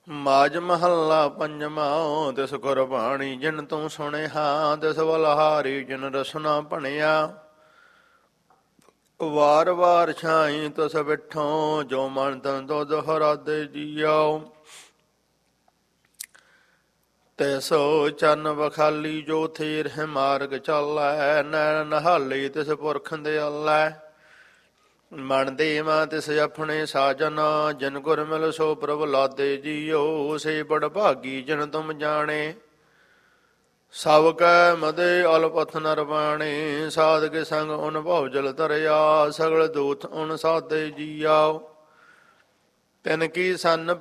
ਮਾਝ ਮਹੱਲਾ ਪੰਜਵਾਂ। ਤਿਸ ਗੁਰਬਾਣੀ ਜਿਨ ਤੂੰ ਸੁਣਿਆ, ਤਿਸ ਬਲਹਾਰੀ ਜਿਨ ਰਸਨਾ ਭਣਿਆ। ਵਾਰ ਵਾਰ ਛਾਈ ਤਿਸ ਬਿਠੋ, ਜੋ ਮਨ ਤਨ ਤੋ ਦੁਹਰਾਦੇ ਜੀਓ। ਤੈਸੋ ਚਰਨ ਬਖਾਲੀ ਜੋ ਥੀਰ ਹੈ ਮਾਰਗ ਚਾਲੈ, ਨੈਣ ਨਹਾਲੀ ਤਿਸ ਪੁਰਖ ਦਿਆਲੈ। ਮਨ ਦੇਵਾ ਤਿਸ ਆਪਣੇ ਸਾਜਨ, ਜਿਨ ਗੁਰ ਮਿਲ ਸੋ ਪ੍ਰਭ ਲਾਦੇ ਜੀਓ। ਸੇ ਬੜ ਭਾਗੀ ਜਿਨ ਤੁਮ ਜਾਣੇ, ਸਭ ਕੈ ਮਦੇ ਅਲਪਥ ਨਰਵਾਣੇ। ਸਾਧਕ ਸੰਗ ਉਨ ਭਉ ਜਲ ਧਰਿਆ, ਸਗਲ ਦੂਤ ਉਨ ਸਾਧੇ ਜੀਆਓ। ਤਿਨ ਕੀ ਸੰਨ